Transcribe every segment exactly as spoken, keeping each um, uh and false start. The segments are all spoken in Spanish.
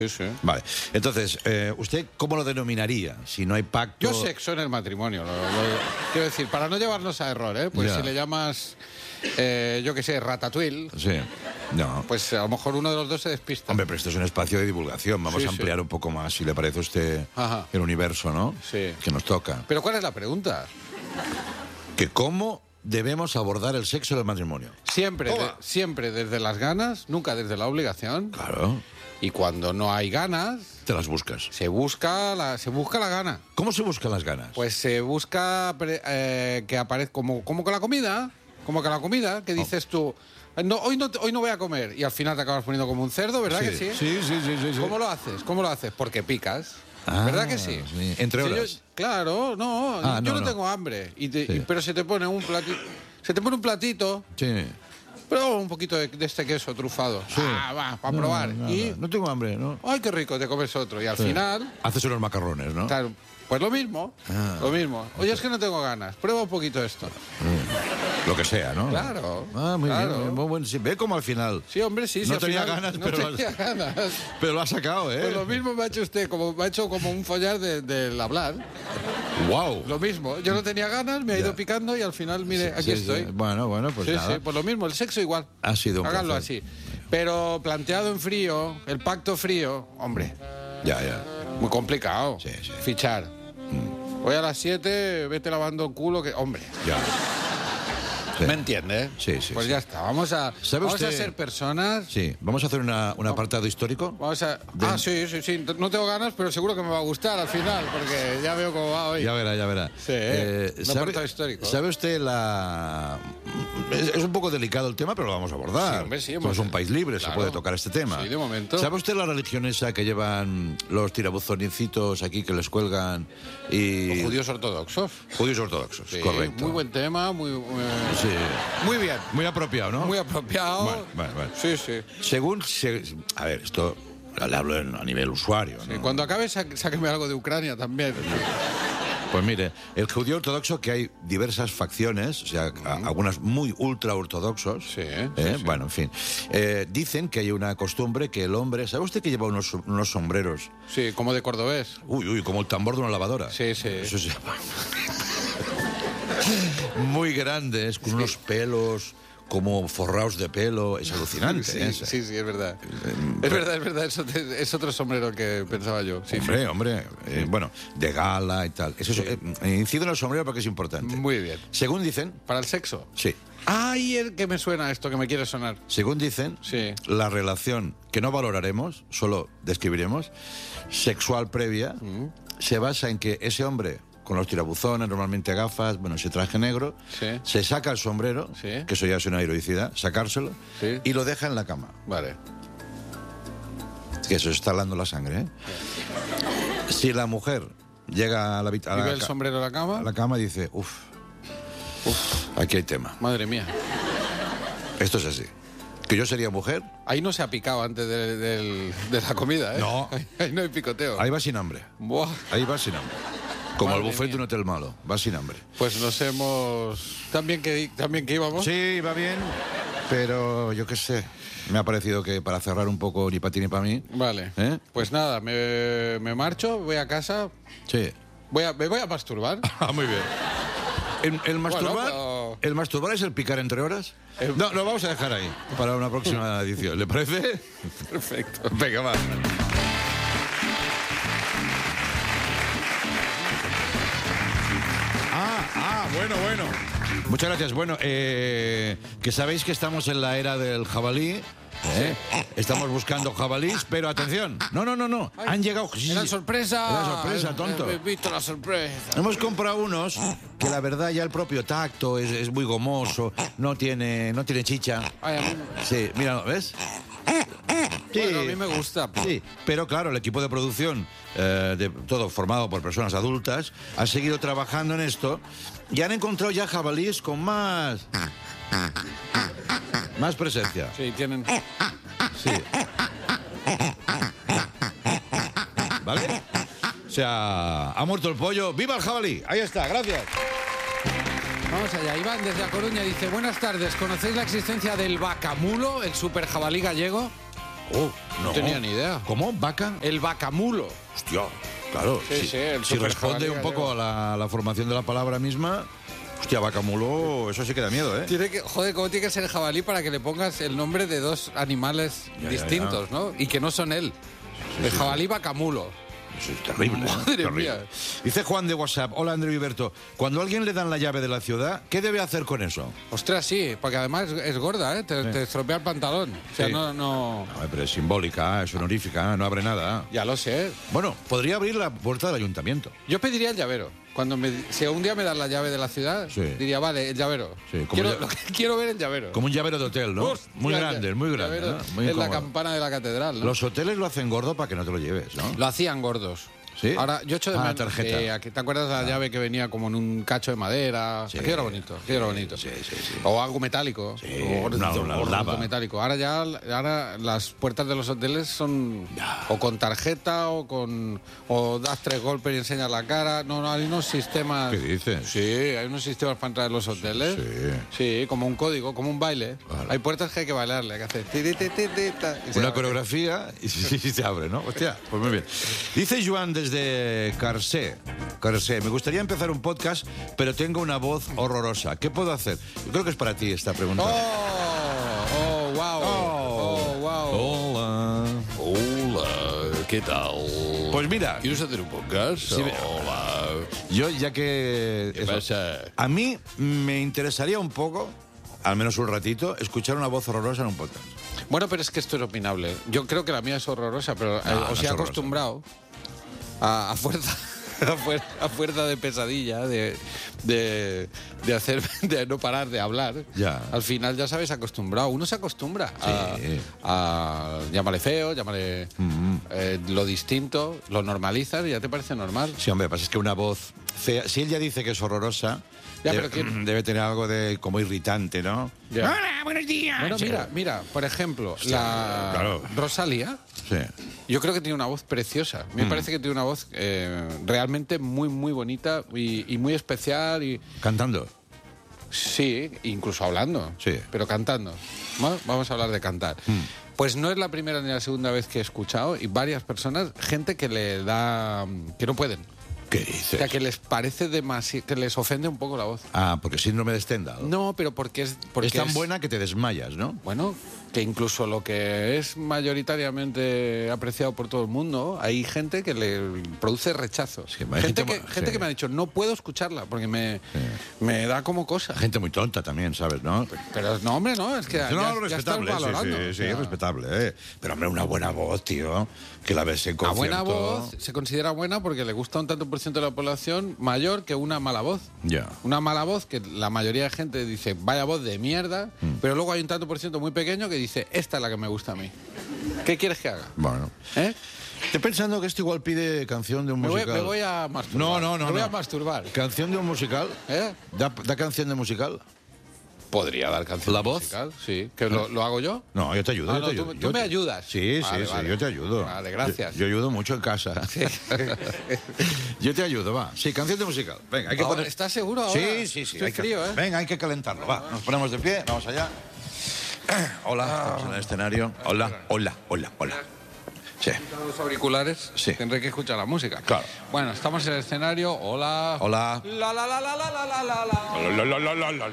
Sí, sí. Vale. Entonces, eh, ¿usted cómo lo denominaría? Si no hay pacto... Yo sexo en el matrimonio. Lo, lo, quiero decir, para no llevarnos a error, ¿eh? Pues ya. si le llamas, eh, yo qué sé, ratatouille, Sí. No. pues a lo mejor uno de los dos se despista. Hombre, pero esto es un espacio de divulgación. Vamos Sí, a ampliar sí. un poco más, si le parece a usted, Ajá. el universo, ¿no? Sí. Que nos toca. Pero ¿cuál es la pregunta? Que cómo debemos abordar el sexo del matrimonio. Siempre, Toma. de- siempre desde las ganas, nunca desde la obligación. Claro. Y cuando no hay ganas, Te las buscas. se busca la, se busca la gana. ¿Cómo se buscan las ganas? Pues se busca pre- eh, que aparezca como, como con la comida, como con la comida, que dices tú, no, hoy, no, hoy no voy a comer, y al final te acabas poniendo como un cerdo, ¿verdad que sí? Sí, sí, sí, sí, sí. ¿Cómo lo haces? ¿Cómo lo haces? Porque picas. Ah, ¿Verdad que sí? sí. Entre Si yo- horas. claro, no, Ah, yo no, no, no. tengo hambre, y te- Sí. y- pero se te pone un platito, se te pone un platito, Sí. pero un poquito de, de este queso trufado. Sí. Ah, va, para No, probar. no, y, no, no tengo hambre, ¿no? ay, qué rico, te comes otro. Y al Sí. final, Haces unos macarrones, ¿no? claro, pues lo mismo, Ah. lo mismo. Oye, es que no tengo ganas, prueba un poquito esto. Lo que sea, ¿no? Claro, Ah, muy claro. bien. Muy bueno. Sí, ve como al final. Sí, hombre, sí, sí. No al tenía final ganas, no pero- tenía ganas. Pero lo ha sacado, ¿eh? Pues lo mismo me ha hecho usted, como me ha hecho como un follar de- del hablar. ¡Wow! Lo mismo. Yo no tenía ganas, me ha ido Ya. picando y al final, mire, aquí Sí, sí. estoy. Bueno, bueno, pues sí, nada. sí, pues lo mismo, el sexo igual. Ha sido un Háganlo placer. así. Pero planteado en frío, el pacto frío, hombre, Ya, ya. muy complicado. Sí, sí. Fichar. Hoy a las siete, vete lavando el culo, que, hombre. Ya. Sí. ¿Me entiende? Sí, sí, Pues sí. ya está. Vamos a, ¿Sabe vamos a usted- ser personas. Sí, vamos a hacer una, un apartado histórico. Vamos a... De- Ah, sí, sí, sí. No tengo ganas, pero seguro que me va a gustar al final, porque ya veo cómo va hoy. Ya verá, ya verá. Sí, un apartado histórico. ¿Sabe usted la...? Es, es un poco delicado el tema, pero lo vamos a abordar. Sí, hombre, sí, Somos hemos- un país libre, se claro. puede tocar este tema. Sí, de momento. ¿Sabe usted la religión esa que llevan los tirabuzoncitos aquí que les cuelgan y... Los judíos ortodoxos. Judíos ortodoxos, Sí, correcto. Muy buen tema, muy, muy, Sí. muy bien. Muy apropiado, ¿no? Muy apropiado. Vale, vale, vale. Sí, sí. Según... se- a ver, esto le hablo en- a nivel usuario, ¿no? Y cuando acabe, sa- sáqueme algo de Ucrania también. Pues mire, el judío ortodoxo, que hay diversas facciones, o sea, a- algunas muy ultra ortodoxos, Sí, ¿eh? sí, sí. Bueno, en fin, eh, dicen que hay una costumbre que el hombre, ¿sabe usted que lleva unos, unos sombreros? Sí, como de cordobés. Uy, uy, como el tambor de una lavadora. Sí, sí. Eso se llama. Muy grandes, con unos pelos como forrados de pelo, es alucinante. Sí, ¿eh? sí, sí, es verdad. Es verdad, es verdad. Es otro, es otro sombrero que pensaba yo. Sí, Hombre, hombre, eh, bueno, de gala y tal. Eso es, eh, incido en el sombrero porque es importante. Muy bien. Según dicen, ¿Para el sexo? sí, Ay, el que me suena esto, que me quiere sonar. según dicen, Sí. la relación que no valoraremos, solo describiremos, sexual previa, Mm. se basa en que ese hombre, con los tirabuzones, normalmente gafas, bueno, ese traje negro, Sí. se saca el sombrero, Sí. que eso ya es una heroicidad, sacárselo, Sí. y lo deja en la cama. Vale. Que eso está hablando la sangre, ¿eh? Si la mujer llega a la, habita- a ¿Y la ve el ca- sombrero de la cama? a la cama y dice, uff, aquí hay tema. Madre mía. Esto es así. Que yo sería mujer, Ahí no se ha picado antes de, del- de la comida, ¿eh? No. Ahí no hay picoteo. ahí va sin hambre. Buah. Ahí va sin hambre. Como Madre el buffet mía. de un hotel malo, va sin hambre. Pues nos hemos... ¿También que, también que íbamos? Sí, va bien, pero yo qué sé. Me ha parecido que para cerrar un poco ni para ti ni para mí. Vale. ¿Eh? Pues nada, me, me marcho, voy a casa, Sí. voy a, me voy a masturbar. Ah, muy bien. El, el masturbar, pero- ¿El masturbar es el picar entre horas? Eh, No, lo vamos a dejar ahí para una próxima edición. ¿Le parece? Perfecto. Venga, va. Ah, ah, bueno, bueno. Muchas gracias. Bueno, eh, que sabéis que estamos en la era del jabalí. ¿eh? Estamos buscando jabalís, pero atención. No, no, no, no. Han llegado. sí, Era sí. sorpresa. Era sorpresa, tonto. He visto la sorpresa. Hemos comprado unos que la verdad ya el propio tacto es, es muy gomoso, no tiene, no tiene chicha. Ay, a mí, Sí, mira, ¿ves? Sí. bueno, a mí me gusta. Sí, pero claro, el equipo de producción, eh, de, todo formado por personas adultas, ha seguido trabajando en esto y han encontrado ya jabalíes con más... Más presencia. Sí, tienen... Sí. ¿Vale? O sea, ha muerto el pollo. ¡Viva el jabalí! Ahí está, gracias. Vamos allá. Iván, desde A Coruña, dice: buenas tardes, ¿conocéis la existencia del vacamulo, el super jabalí gallego? Oh, no, no tenía ni idea. ¿Cómo? ¿Vaca? El vacamulo. Hostia, claro. Sí, si, sí, el si responde un superjabalí poco a la, a la formación de la palabra misma, hostia, vacamulo, eso sí que da miedo, ¿eh? Tiene que, joder, ¿cómo tiene que ser el jabalí para que le pongas el nombre de dos animales Ya, distintos, ya, ya. ¿no? Y que no son él. Sí, el sí, jabalí vacamulo. Eso es terrible. Madre ¿eh? Terrible. mía. Dice Juan de WhatsApp, hola Andreu y Berto, cuando a alguien le dan la llave de la ciudad, ¿qué debe hacer con eso? Ostras, sí, porque además es, es gorda, ¿eh? Te, Sí. te estropea el pantalón. O sea, Sí. no, no... No, pero es simbólica, es honorífica, no abre nada. Ya lo sé. Bueno, podría abrir la puerta del ayuntamiento. Yo pediría el llavero. Cuando me, si un día me dan la llave de la ciudad, Sí. diría, vale, el llavero. Sí, como quiero, ya- lo que quiero ver el llavero. Como un llavero de hotel, ¿no? Hostia, Muy ya- grande, muy grande. llavero ¿no? Muy en la incómodo. campana de la catedral, ¿no? Los hoteles lo hacen gordo para que no te lo lleves, ¿no? Lo hacían gordos. ¿Sí? Ahora, yo echo de Ah, menos. tarjeta. eh, aquí- ¿Te acuerdas de la llave que venía como en un cacho de madera? Sí. Aquello era bonito, aquello era bonito. Sí, sí, sí. O algo metálico. Sí, o una- una o lava. metálico. Ahora ya ahora las puertas de los hoteles son Ya. o con tarjeta o con o das tres golpes y enseñas la cara. No, no, hay unos sistemas. ¿Qué dices? Sí, hay unos sistemas para entrar en los hoteles. Sí. Sí, como un código, como un baile. Claro. Hay puertas que hay que bailarle, hay que hacer. ti, ti, ti, ti, ti, ta, y se Una abre. coreografía y sí, sí, se abre, ¿no? Hostia, pues muy bien. Dice Joan desde Carsé. Carsé, me gustaría empezar un podcast, pero tengo una voz horrorosa. ¿Qué puedo hacer? Yo creo que es para ti esta pregunta. Oh, oh, wow. Oh, wow. Hola. Hola, ¿qué tal? Pues mira, ¿Quieres hacer un podcast? Sí, me- Hola. yo ya que... ¿Qué eso, pasa? a mí me interesaría un poco, al menos un ratito, escuchar una voz horrorosa en un podcast. Bueno, pero es que esto es opinable. Yo creo que la mía es horrorosa, pero eh, No, no os es he horrorosa. acostumbrado a, a fuerza. A fuerza, a fuerza de pesadilla, de, de, de hacer, de no parar de hablar. Ya. Al final ya sabes acostumbrado. Uno se acostumbra a, Sí. a llámale feo, llámale Mm-hmm. eh, lo distinto, lo normalizas y ya te parece normal. Sí, hombre, pasa es que una voz fea... Si él ya dice que es horrorosa, Ya, debe, pero ¿quién? debe tener algo de como irritante, ¿no? Ya. Hola, buenos días. Bueno, Sí. mira, mira, por ejemplo, Hostia, la claro. Rosalía, Sí. yo creo que tiene una voz preciosa. Mm. Me parece que tiene una voz eh, realmente muy, muy bonita y, y muy especial. Y Cantando. sí, incluso hablando, Sí. pero cantando. ¿No? Vamos a hablar de cantar. Pues no es la primera ni la segunda vez que he escuchado y varias personas, gente que le da, que no pueden. ¿Qué O dices? sea, que les parece demasiado, que les ofende un poco la voz. Ah, porque síndrome de Stendhal. No, pero porque es... Porque es tan es- buena que te desmayas, ¿no? Bueno, que incluso lo que es mayoritariamente apreciado por todo el mundo, hay gente que le produce rechazo. Sí, hay gente gente que, ma- gente sí. que me ha dicho, no puedo escucharla porque me, me da como cosa. Gente muy tonta también, ¿sabes, no? Pero no, hombre, no, es que ya, No, ya estás respetable, sí, valorando. sí, O sí, sea, respetable, ¿eh? Pero, hombre, una buena voz, tío, que la ves en la concierto... buena voz se considera buena porque le gusta un tanto por ciento de la población mayor que una mala voz. Ya. Una mala voz que la mayoría de gente dice, vaya voz de mierda, Mm. pero luego hay un tanto por ciento muy pequeño que dice, esta es la que me gusta a mí. ¿Qué quieres que haga? Bueno. ¿Eh? Estoy pensando que esto igual pide canción de un Me voy, musical. me voy a masturbar. No, no, no. Me voy no. a masturbar. ¿Canción de un musical? ¿Eh? ¿Da, da canción de musical? Podría dar canción ¿La voz? musical, sí. ¿Que lo, lo hago yo? No, yo te ayudo. Ah, yo no, te tú- ayudo. tú Yo me te- ayudas. Sí, Vale, sí, vale. sí, yo te ayudo. Vale, gracias. Yo, yo ayudo mucho en casa. Sí. Yo te ayudo, va. Sí, canción de musical. Venga, hay que Ahora, poner... ¿estás seguro ahora? Sí, sí, sí. Estoy hay que- frío, ¿eh? Venga, hay que calentarlo, va. Nos ponemos de pie, vamos allá. Hola, estamos en el escenario. Hola, hola, hola, hola. Sí. Los auriculares. Sí. Tendré que escuchar la música. Claro. Bueno, estamos en el escenario. Hola. Hola. La la la la la la la la la. La, la, la, la, la,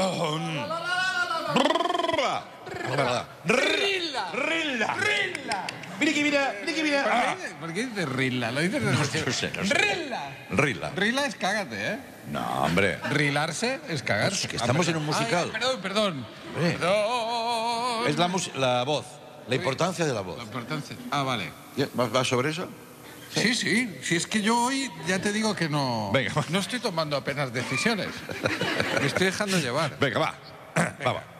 la. Rilla. Rilla. Mira que mira, mira que mira. Ah. ¿Por qué dices rilla? Lo dices de No sé, no sé. Rilla. Rilla. Rilla es cágate, ¿eh? No, hombre. Rilarse es cagarse. Que estamos Ah, en un perdón. musical. Ay, perdón, perdón. Eh. Perdón. Es la, mus- la voz, la importancia de la voz. La importancia. Ah, vale. Ya, ¿Va va sobre eso? Sí, sí. Si es que yo hoy ya te digo que no. Venga, va. No estoy tomando apenas decisiones. Me estoy dejando llevar. Venga, va. Va, va.